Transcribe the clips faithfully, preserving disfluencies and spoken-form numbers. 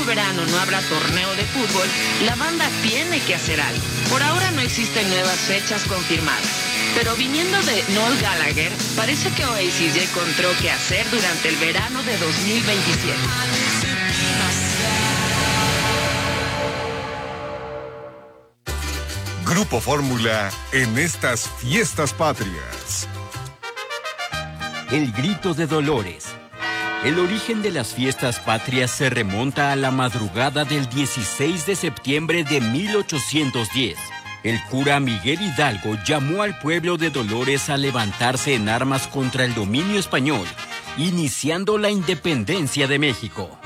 verano no habrá torneo de fútbol, la banda tiene que hacer algo. Por ahora no existen nuevas fechas confirmadas, pero viniendo de Noel Gallagher, parece que Oasis ya encontró qué hacer durante el verano de dos mil veintisiete. Grupo Fórmula en estas fiestas patrias. El grito de Dolores. El origen de las fiestas patrias se remonta a la madrugada del dieciséis de septiembre de mil ochocientos diez. El cura Miguel Hidalgo llamó al pueblo de Dolores a levantarse en armas contra el dominio español, iniciando la independencia de México.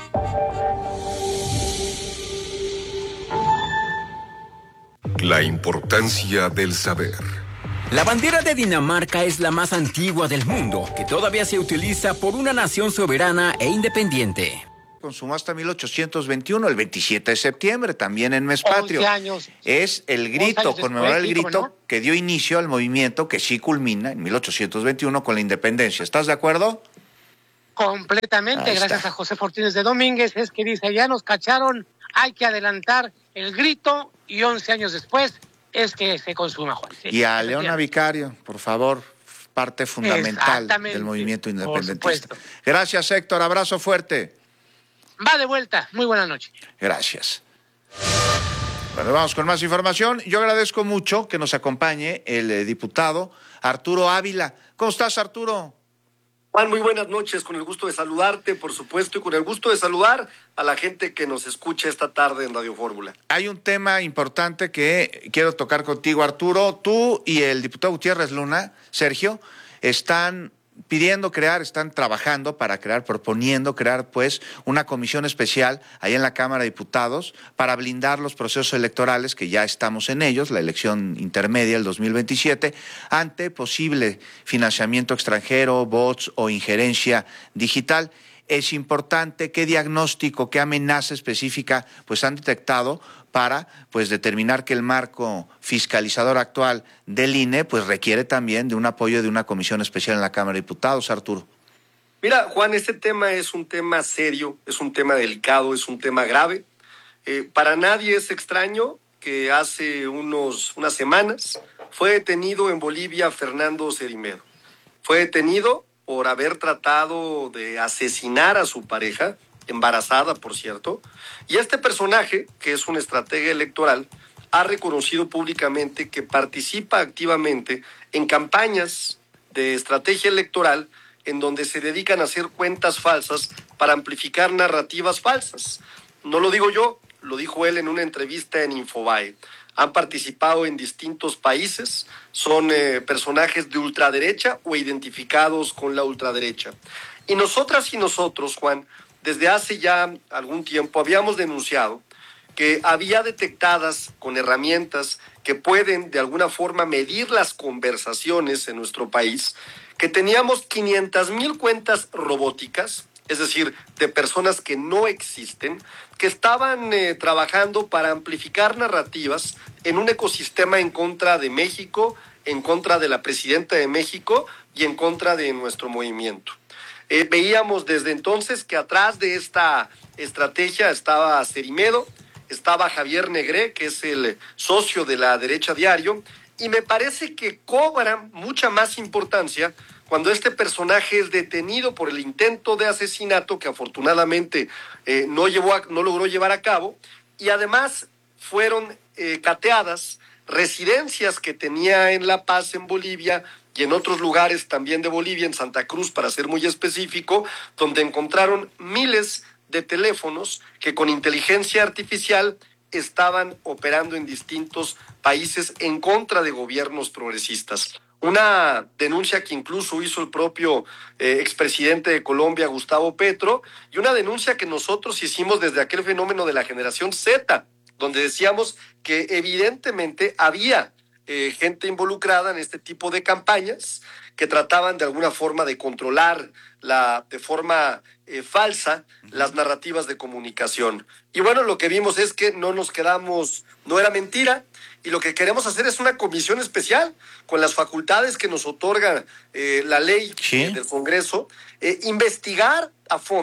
La importancia del saber. La bandera de Dinamarca es la más antigua del mundo, que todavía se utiliza por una nación soberana e independiente. Consumó hasta mil ochocientos veintiuno, el veintisiete de septiembre, también en mes patrio. once años. Es el grito, conmemorar el grito ¿no? que dio inicio al movimiento que sí culmina en mil ochocientos veintiuno con la independencia. ¿Estás de acuerdo? Completamente, Ahí gracias está. a José Fortínez de Domínguez, es que dice, ya nos cacharon, hay que adelantar el grito, y once años después es que se consuma, Juan. Sí, Y a Leona Vicario, por favor, parte fundamental del movimiento independentista. Gracias, Héctor, abrazo fuerte. Va de vuelta, muy buena noche. Gracias. Bueno, vamos con más información. Yo agradezco mucho que nos acompañe el eh, diputado Arturo Ávila. ¿Cómo estás, Arturo? Juan, muy buenas noches, con el gusto de saludarte, por supuesto, y con el gusto de saludar a la gente que nos escucha esta tarde en Radio Fórmula. Hay un tema importante que quiero tocar contigo, Arturo. Tú y el diputado Gutiérrez Luna, Sergio, están pidiendo crear, están trabajando para crear, proponiendo crear, pues, una comisión especial ahí en la Cámara de Diputados para blindar los procesos electorales, que ya estamos en ellos, la elección intermedia del dos mil veintisiete, ante posible financiamiento extranjero, bots o injerencia digital. Es importante qué diagnóstico, qué amenaza específica, pues, han detectado para, pues, determinar que el marco fiscalizador actual del I N E, pues, requiere también de un apoyo de una comisión especial en la Cámara de Diputados, Arturo. Mira, Juan, este tema es un tema serio, es un tema delicado, es un tema grave. Eh, para nadie es extraño que hace unos, unas semanas fue detenido en Bolivia Fernando Cerimedo. Fue detenido por haber tratado de asesinar a su pareja, embarazada, por cierto, y este personaje, que es un estratega electoral, ha reconocido públicamente que participa activamente en campañas de estrategia electoral en donde se dedican a hacer cuentas falsas para amplificar narrativas falsas. No lo digo yo, lo dijo él en una entrevista en Infobae. Han participado en distintos países, son eh, personajes de ultraderecha o identificados con la ultraderecha. Y nosotras y nosotros, Juan, desde hace ya algún tiempo habíamos denunciado que había detectadas con herramientas que pueden de alguna forma medir las conversaciones en nuestro país, que teníamos quinientas mil cuentas robóticas, es decir, de personas que no existen, que estaban eh, trabajando para amplificar narrativas en un ecosistema en contra de México, en contra de la presidenta de México y en contra de nuestro movimiento. Eh, veíamos desde entonces que atrás de esta estrategia estaba Cerimedo, estaba Javier Negré, que es el socio de La Derecha Diario, y me parece que cobra mucha más importancia cuando este personaje es detenido por el intento de asesinato que afortunadamente eh, no, llevó a, no logró llevar a cabo, y además fueron eh, cateadas residencias que tenía en La Paz, en Bolivia, y en otros lugares también de Bolivia, en Santa Cruz, para ser muy específico, donde encontraron miles de teléfonos que con inteligencia artificial estaban operando en distintos países en contra de gobiernos progresistas. Una denuncia que incluso hizo el propio eh, expresidente de Colombia, Gustavo Petro, y una denuncia que nosotros hicimos desde aquel fenómeno de la generación Z, donde decíamos que evidentemente había eh, gente involucrada en este tipo de campañas que trataban de alguna forma de controlar la, de forma eh, falsa las narrativas de comunicación. Y bueno, lo que vimos es que no nos quedamos, no era mentira, y lo que queremos hacer es una comisión especial con las facultades que nos otorga eh, la ley ¿Sí? eh, del Congreso, eh, investigar a fondo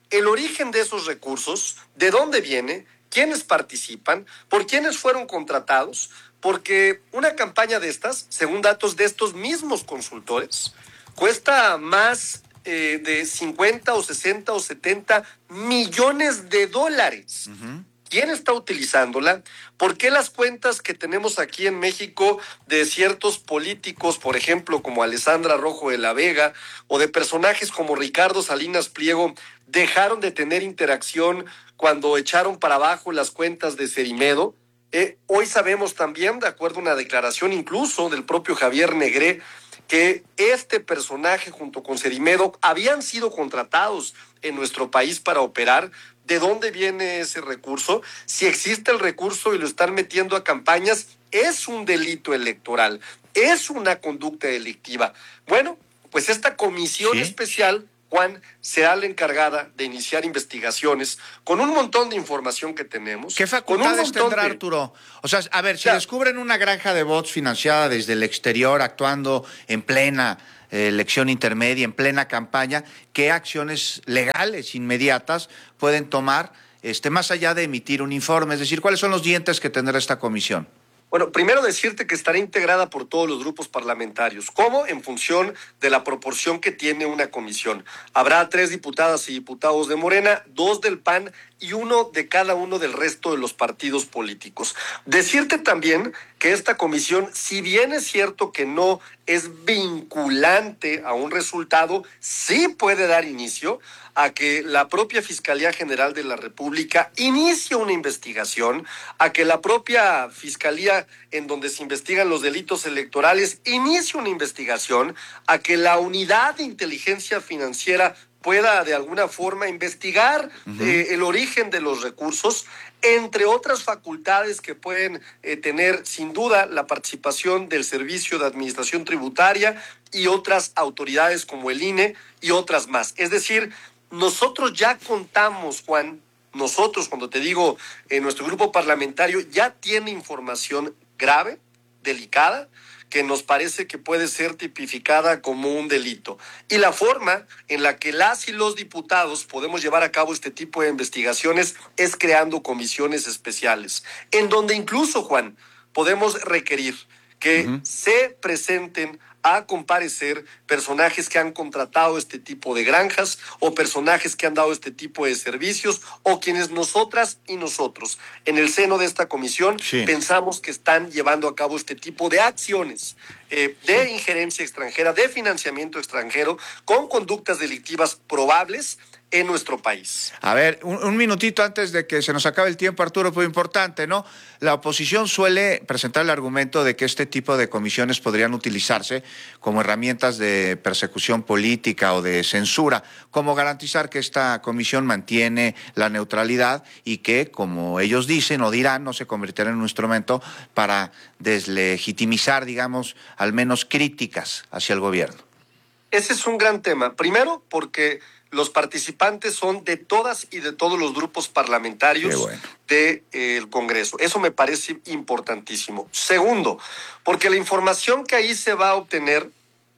el origen de esos recursos, de dónde viene, quiénes participan, por quiénes fueron contratados, porque una campaña de estas, según datos de estos mismos consultores, cuesta más eh, de cincuenta o sesenta o setenta millones de dólares. Uh-huh. ¿Quién está utilizándola? ¿Por qué las cuentas que tenemos aquí en México de ciertos políticos, por ejemplo, como Alessandra Rojo de la Vega, o de personajes como Ricardo Salinas Pliego, dejaron de tener interacción cuando echaron para abajo las cuentas de Cerimedo? Eh, hoy sabemos también, de acuerdo a una declaración incluso del propio Javier Negré, que este personaje junto con Cerimedo habían sido contratados en nuestro país para operar. ¿De dónde viene ese recurso? Si existe el recurso y lo están metiendo a campañas, es un delito electoral, es una conducta delictiva. Bueno, pues esta comisión ¿Sí? especial, Juan, será la encargada de iniciar investigaciones con un montón de información que tenemos. ¿Qué facultades tendrá, de... Arturo? O sea, a ver, si ya. descubren una granja de bots financiada desde el exterior, actuando en plena eh, elección intermedia, en plena campaña, ¿qué acciones legales inmediatas pueden tomar, este, más allá de emitir un informe? Es decir, ¿cuáles son los dientes que tendrá esta comisión? Bueno, primero decirte que estará integrada por todos los grupos parlamentarios. ¿Cómo? En función de la proporción que tiene una comisión. Habrá tres diputadas y diputados de Morena, dos del P A N y uno de cada uno del resto de los partidos políticos. Decirte también que esta comisión, si bien es cierto que no es vinculante a un resultado, sí puede dar inicio a que la propia Fiscalía General de la República inicie una investigación, a que la propia Fiscalía en donde se investigan los delitos electorales inicie una investigación, a que la Unidad de Inteligencia Financiera pueda de alguna forma investigar uh-huh. eh, el origen de los recursos, entre otras facultades que pueden eh, tener sin duda la participación del Servicio de Administración Tributaria y otras autoridades como el I N E y otras más. Es decir, nosotros ya contamos, Juan, nosotros, cuando te digo, eh, nuestro grupo parlamentario ya tiene información grave, delicada, que nos parece que puede ser tipificada como un delito. Y la forma en la que las y los diputados podemos llevar a cabo este tipo de investigaciones es creando comisiones especiales, en donde incluso, Juan, podemos requerir que uh-huh. se presenten a comparecer personajes que han contratado este tipo de granjas o personajes que han dado este tipo de servicios o quienes nosotras y nosotros en el seno de esta comisión sí. pensamos que están llevando a cabo este tipo de acciones eh, de sí. injerencia extranjera, de financiamiento extranjero con conductas delictivas probables en nuestro país. A ver, un, un minutito antes de que se nos acabe el tiempo, Arturo, muy importante, ¿no? La oposición suele presentar el argumento de que este tipo de comisiones podrían utilizarse como herramientas de persecución política o de censura. ¿Cómo garantizar que esta comisión mantiene la neutralidad y que, como ellos dicen o dirán, no se convertirá en un instrumento para deslegitimizar, digamos, al menos críticas hacia el gobierno? Ese es un gran tema. Primero, porque los participantes son de todas y de todos los grupos parlamentarios bueno. del eh, Congreso. Eso me parece importantísimo. Segundo, porque la información que ahí se va a obtener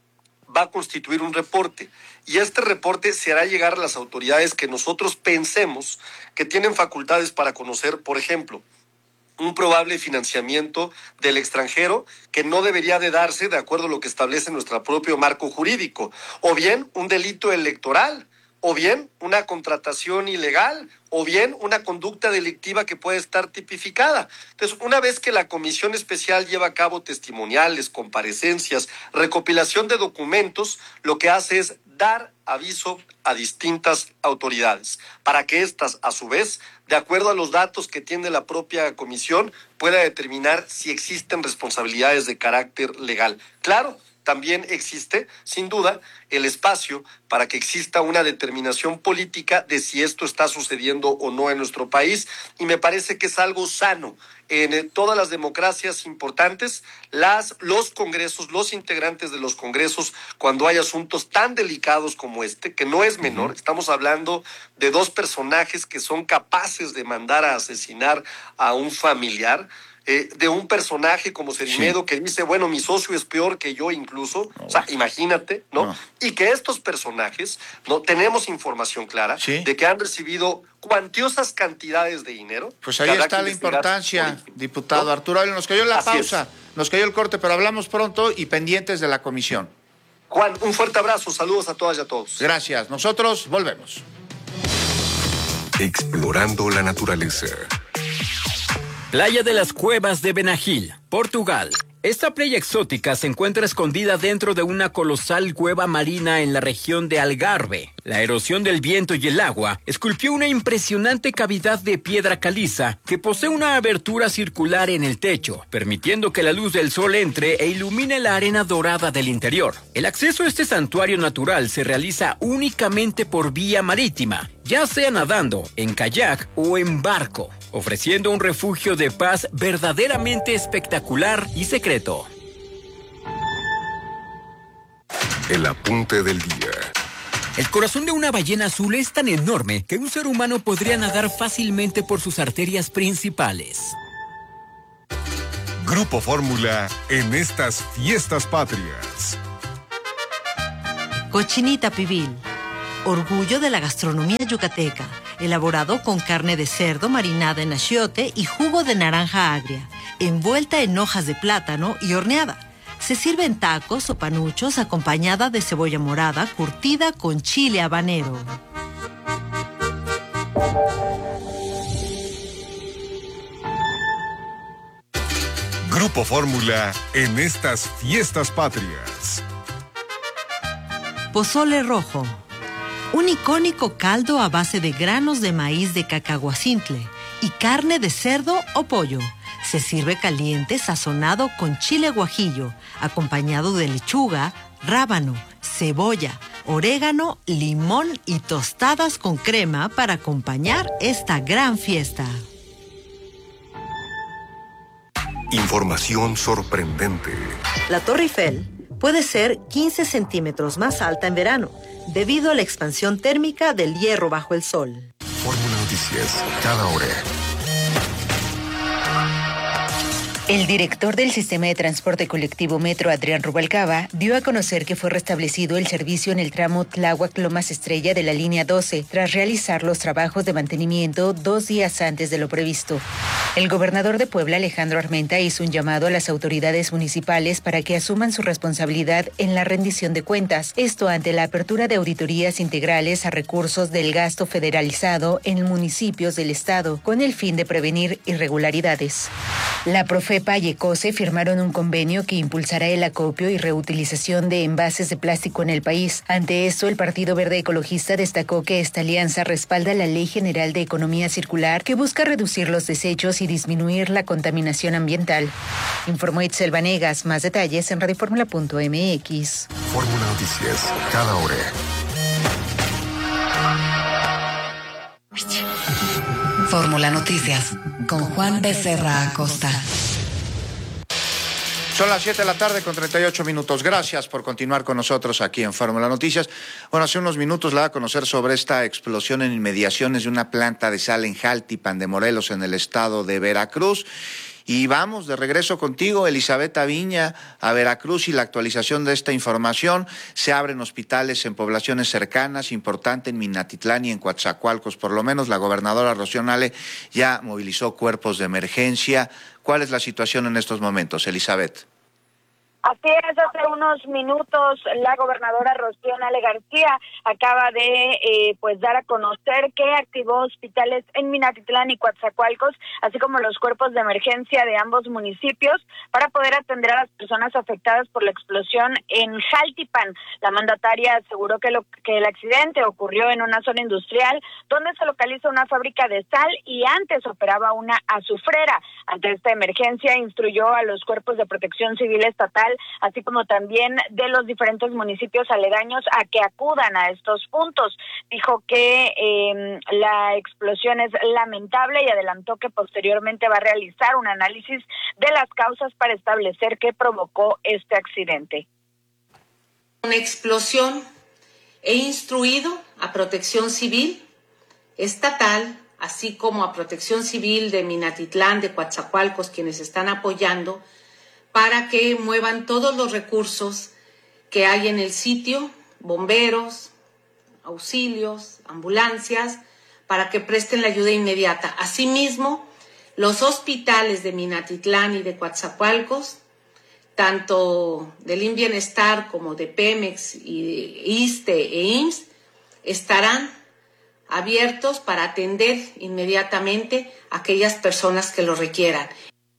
va a constituir un reporte. Y este reporte se hará llegar a las autoridades que nosotros pensemos que tienen facultades para conocer, por ejemplo, un probable financiamiento del extranjero que no debería de darse de acuerdo a lo que establece nuestro propio marco jurídico, o bien un delito electoral, o bien una contratación ilegal, o bien una conducta delictiva que puede estar tipificada. Entonces, una vez que la comisión especial lleva a cabo testimoniales, comparecencias, recopilación de documentos, lo que hace es dar aviso a distintas autoridades para que éstas, a su vez, de acuerdo a los datos que tiene la propia comisión, pueda determinar si existen responsabilidades de carácter legal. Claro, también existe, sin duda, el espacio para que exista una determinación política de si esto está sucediendo o no en nuestro país, y me parece que es algo sano. En todas las democracias importantes, las, los congresos, los integrantes de los congresos, cuando hay asuntos tan delicados como este, que no es menor, estamos hablando de dos personajes que son capaces de mandar a asesinar a un familiar, eh, de un personaje como Cerimedo, sí, que dice, bueno, mi socio es peor que yo incluso, no, o sea, imagínate, ¿no? no? Y que estos personajes, ¿no? Tenemos información clara, ¿sí?, de que han recibido cuantiosas cantidades de dinero. Pues ahí está la importancia, diputado, ¿no? Arturo, nos cayó la Así pausa, es. nos cayó el corte, pero hablamos pronto y pendientes de la comisión. Juan, un fuerte abrazo, saludos a todas y a todos. Gracias, nosotros volvemos. Explorando la naturaleza. Playa de las Cuevas de Benagil, Portugal. Esta playa exótica se encuentra escondida dentro de una colosal cueva marina en la región de Algarve. La erosión del viento y el agua esculpió una impresionante cavidad de piedra caliza que posee una abertura circular en el techo, permitiendo que la luz del sol entre e ilumine la arena dorada del interior. El acceso a este santuario natural se realiza únicamente por vía marítima, ya sea nadando, en kayak o en barco, ofreciendo un refugio de paz verdaderamente espectacular y secreto. El apunte del día. El corazón de una ballena azul es tan enorme que un ser humano podría nadar fácilmente por sus arterias principales. Grupo Fórmula en estas fiestas patrias. Cochinita pibil, orgullo de la gastronomía yucateca, elaborado con carne de cerdo marinada en achiote y jugo de naranja agria, envuelta en hojas de plátano y horneada. Se sirve en tacos o panuchos acompañada de cebolla morada curtida con chile habanero. Grupo Fórmula en estas fiestas patrias. Pozole rojo. Un icónico caldo a base de granos de maíz de cacahuacintle y carne de cerdo o pollo. Se sirve caliente sazonado con chile guajillo, acompañado de lechuga, rábano, cebolla, orégano, limón y tostadas con crema para acompañar esta gran fiesta. Información sorprendente. La Torre Eiffel puede ser quince centímetros más alta en verano, debido a la expansión térmica del hierro bajo el sol. Fórmula Noticias, cada hora. El director del Sistema de Transporte Colectivo Metro, Adrián Rubalcaba, dio a conocer que fue restablecido el servicio en el tramo Tláhuac-Lomas Estrella de la línea doce, tras realizar los trabajos de mantenimiento dos días antes de lo previsto. El gobernador de Puebla, Alejandro Armenta, hizo un llamado a las autoridades municipales para que asuman su responsabilidad en la rendición de cuentas, esto ante la apertura de auditorías integrales a recursos del gasto federalizado en municipios del estado, con el fin de prevenir irregularidades. La Profepa y ECOSE firmaron un convenio que impulsará el acopio y reutilización de envases de plástico en el país. Ante esto, el Partido Verde Ecologista destacó que esta alianza respalda la Ley General de Economía Circular, que busca reducir los desechos y disminuir la contaminación ambiental. Informó Itzel Vanegas. Más detalles en radioformula punto m x. Fórmula Noticias, cada hora. Fórmula Noticias, con Juan Becerra Acosta. Son las siete de la tarde con treinta y ocho minutos. Gracias por continuar con nosotros aquí en Fórmula Noticias. Bueno, hace unos minutos la da a conocer sobre esta explosión en inmediaciones de una planta de sal en Jaltipan de Morelos, en el estado de Veracruz. Y vamos de regreso contigo, Elizabeth Viña, a Veracruz y la actualización de esta información. Se abren hospitales en poblaciones cercanas, importante en Minatitlán y en Coatzacoalcos. Por lo menos la gobernadora Rocío Nale ya movilizó cuerpos de emergencia. ¿Cuál es la situación en estos momentos, Elizabeth? Así es, hace unos minutos la gobernadora Rocío Nale García acaba de eh, pues dar a conocer que activó hospitales en Minatitlán y Coatzacoalcos, así como los cuerpos de emergencia de ambos municipios para poder atender a las personas afectadas por la explosión en Jaltipan. La mandataria aseguró que, lo, que el accidente ocurrió en una zona industrial donde se localiza una fábrica de sal y antes operaba una azufrera. Ante esta emergencia instruyó a los cuerpos de protección civil estatal, así como también de los diferentes municipios aledaños, a que acudan a estos puntos. Dijo que eh, la explosión es lamentable y adelantó que posteriormente va a realizar un análisis de las causas para establecer qué provocó este accidente. Una explosión. He instruido a Protección Civil estatal así como a Protección Civil de Minatitlán, de Coatzacoalcos, quienes están apoyando para que muevan todos los recursos que hay en el sitio, bomberos, auxilios, ambulancias, para que presten la ayuda inmediata. Asimismo, los hospitales de Minatitlán y de Coatzacoalcos, tanto del I M Bienestar como de Pemex y de ISSSTE e I M S S, estarán abiertos para atender inmediatamente a aquellas personas que lo requieran.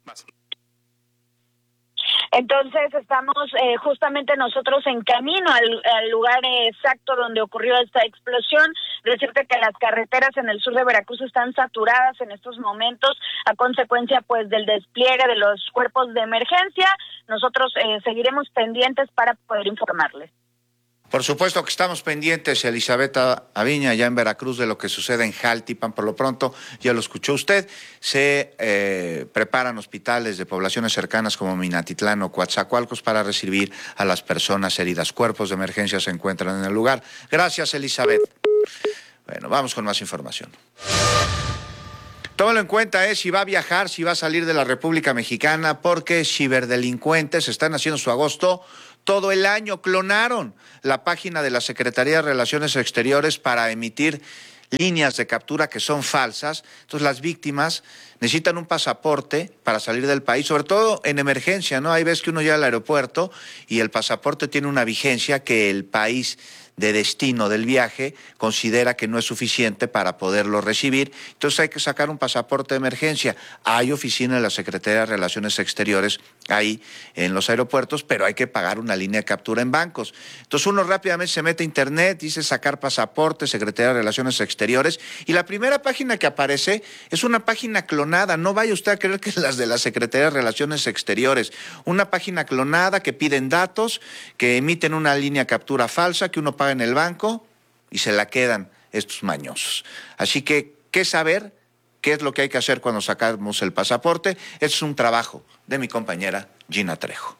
Entonces estamos eh, justamente nosotros en camino al, al lugar exacto donde ocurrió esta explosión. Decirte que las carreteras en el sur de Veracruz están saturadas en estos momentos a consecuencia pues del despliegue de los cuerpos de emergencia. Nosotros eh, seguiremos pendientes para poder informarles. Por supuesto que estamos pendientes, Elizabeth Aviña, ya en Veracruz, de lo que sucede en Jaltipan. Por lo pronto, ya lo escuchó usted, se eh, preparan hospitales de poblaciones cercanas como Minatitlán o Coatzacoalcos para recibir a las personas heridas. Cuerpos de emergencia se encuentran en el lugar. Gracias, Elizabeth. Bueno, vamos con más información. Tómalo en cuenta, eh, si va a viajar, si va a salir de la República Mexicana, porque ciberdelincuentes están haciendo su agosto todo el año. Clonaron la página de la Secretaría de Relaciones Exteriores para emitir líneas de captura que son falsas. Entonces las víctimas necesitan un pasaporte para salir del país, sobre todo en emergencia, ¿no? Hay veces que uno llega al aeropuerto y el pasaporte tiene una vigencia que el país de destino del viaje considera que no es suficiente para poderlo recibir. Entonces hay que sacar un pasaporte de emergencia. Hay oficina de la Secretaría de Relaciones Exteriores ahí en los aeropuertos, pero hay que pagar una línea de captura en bancos. Entonces uno rápidamente se mete a internet, dice sacar pasaporte, Secretaría de Relaciones Exteriores, y la primera página que aparece es una página clonada. No vaya usted a creer que es las de la Secretaría de Relaciones Exteriores. Una página clonada que piden datos, que emiten una línea de captura falsa, que uno paga en el banco y se la quedan estos mañosos. Así que, ¿qué saber? ¿Qué es lo que hay que hacer cuando sacamos el pasaporte? Es un trabajo de mi compañera Gina Trejo.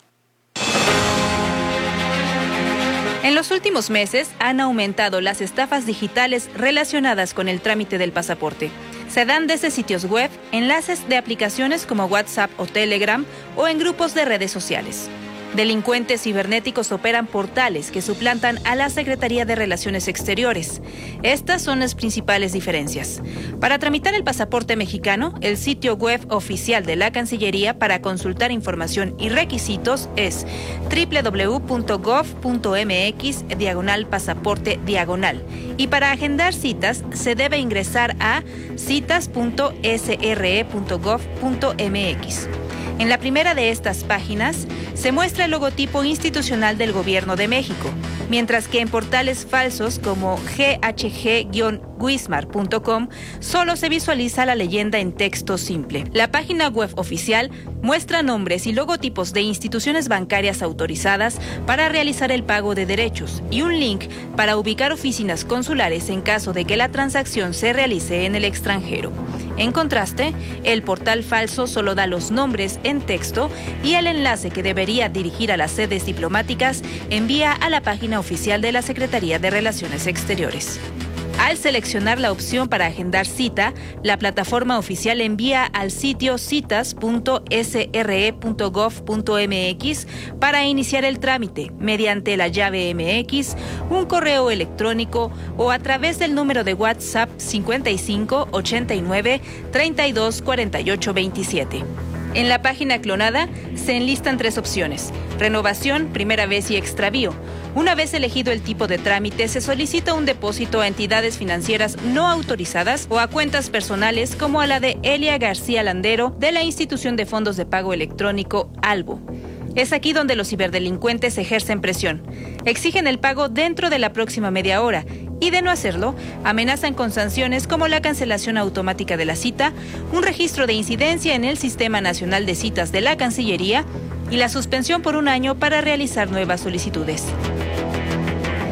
En los últimos meses han aumentado las estafas digitales relacionadas con el trámite del pasaporte. Se dan desde sitios web, enlaces de aplicaciones como WhatsApp o Telegram o en grupos de redes sociales. Delincuentes cibernéticos operan portales que suplantan a la Secretaría de Relaciones Exteriores. Estas son las principales diferencias. Para tramitar el pasaporte mexicano, el sitio web oficial de la Cancillería para consultar información y requisitos es doble u doble u doble u punto gov punto eme equis diagonal pasaporte diagonal. Y para agendar citas, se debe ingresar a citas punto ese erre e punto gov punto eme equis. En la primera de estas páginas se muestra el logotipo institucional del Gobierno de México, mientras que en portales falsos como ge hache ge guion wismar punto com solo se visualiza la leyenda en texto simple. La página web oficial muestra nombres y logotipos de instituciones bancarias autorizadas para realizar el pago de derechos y un link para ubicar oficinas consulares en caso de que la transacción se realice en el extranjero. En contraste, el portal falso solo da los nombres en texto y el enlace que debería dirigir a las sedes diplomáticas envía a la página oficial de la Secretaría de Relaciones Exteriores. Al seleccionar la opción para agendar cita, la plataforma oficial envía al sitio citas punto ese erre e punto gov punto eme equis para iniciar el trámite mediante la llave eme equis, un correo electrónico o a través del número de WhatsApp cincuenta y cinco ochenta y nueve treinta y dos cuarenta y ocho veintisiete. En la página clonada se enlistan tres opciones: renovación, primera vez y extravío. Una vez elegido el tipo de trámite, se solicita un depósito a entidades financieras no autorizadas o a cuentas personales como a la de Elia García Landero de la Institución de Fondos de Pago Electrónico ALBO. Es aquí donde los ciberdelincuentes ejercen presión. Exigen el pago dentro de la próxima media hora y, de no hacerlo, amenazan con sanciones como la cancelación automática de la cita, un registro de incidencia en el Sistema Nacional de Citas de la Cancillería y la suspensión por un año para realizar nuevas solicitudes.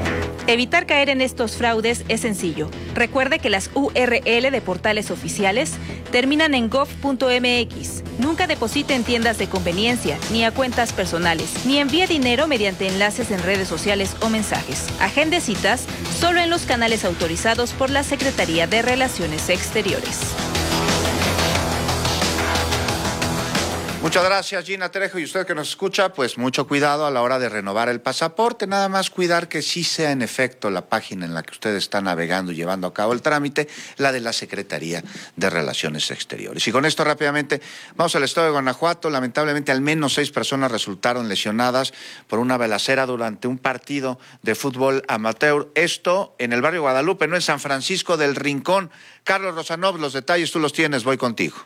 Evitar caer en estos fraudes es sencillo. Recuerde que las U R L de portales oficiales terminan en gov punto m x. Nunca deposite en tiendas de conveniencia, ni a cuentas personales, ni envíe dinero mediante enlaces en redes sociales o mensajes. Agende citas solo en los canales autorizados por la Secretaría de Relaciones Exteriores. Muchas gracias, Gina Trejo. Y usted que nos escucha, pues mucho cuidado a la hora de renovar el pasaporte. Nada más cuidar que sí sea en efecto la página en la que usted está navegando y llevando a cabo el trámite, la de la Secretaría de Relaciones Exteriores. Y con esto rápidamente vamos al estado de Guanajuato. Lamentablemente al menos seis personas resultaron lesionadas por una balacera durante un partido de fútbol amateur. Esto en el barrio Guadalupe, no en San Francisco del Rincón. Carlos Rosanov, los detalles tú los tienes, voy contigo.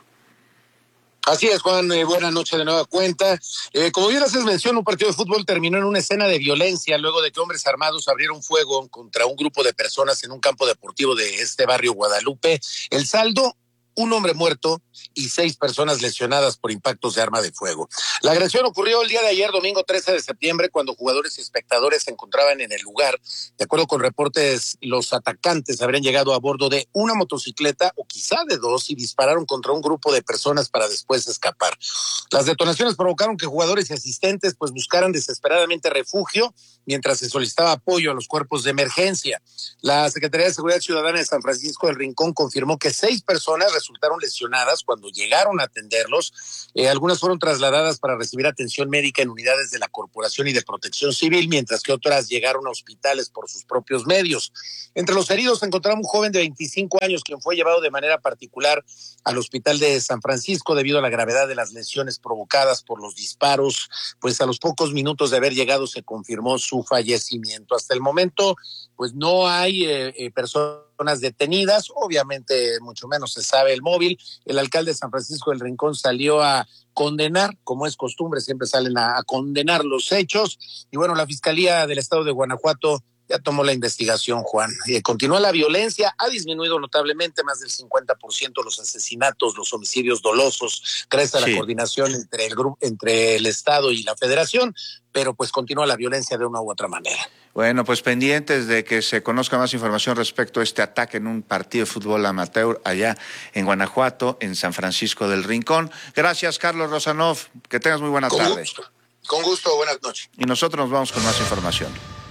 Así es, Juan, eh, buena noche de nueva cuenta. Eh, como bien haces mención, un partido de fútbol terminó en una escena de violencia luego de que hombres armados abrieron fuego contra un grupo de personas en un campo deportivo de este barrio Guadalupe. El saldo, un hombre muerto y seis personas lesionadas por impactos de arma de fuego. La agresión ocurrió el día de ayer, domingo trece de septiembre, cuando jugadores y espectadores se encontraban en el lugar. De acuerdo con reportes, los atacantes habrían llegado a bordo de una motocicleta o quizá de dos y dispararon contra un grupo de personas para después escapar. Las detonaciones provocaron que jugadores y asistentes pues buscaran desesperadamente refugio mientras se solicitaba apoyo a los cuerpos de emergencia. La Secretaría de Seguridad Ciudadana de San Francisco del Rincón confirmó que seis personas resultaron lesionadas cuando llegaron a atenderlos. Eh, algunas fueron trasladadas para recibir atención médica en unidades de la Corporación y de Protección Civil, mientras que otras llegaron a hospitales por sus propios medios. Entre los heridos se encontraba un joven de veinticinco años, quien fue llevado de manera particular al hospital de San Francisco debido a la gravedad de las lesiones provocadas por los disparos. Pues a los pocos minutos de haber llegado se confirmó su fallecimiento. Hasta el momento, pues no hay eh, eh, personas detenidas, obviamente mucho menos se sabe el móvil. El alcalde de San Francisco del Rincón salió a condenar, como es costumbre, siempre salen a, a condenar los hechos. Y bueno, la Fiscalía del Estado de Guanajuato ya tomó la investigación, Juan. Eh, continúa la violencia, ha disminuido notablemente, más del cincuenta por ciento los asesinatos, los homicidios dolosos, crece sí. la coordinación entre el grupo, entre el Estado y la Federación, pero pues continúa la violencia de una u otra manera. Bueno, pues pendientes de que se conozca más información respecto a este ataque en un partido de fútbol amateur allá en Guanajuato, en San Francisco del Rincón. Gracias, Carlos Rosanov. Que tengas muy buena Con tarde. Gusto. Con gusto, buenas noches. Y nosotros nos vamos con más información.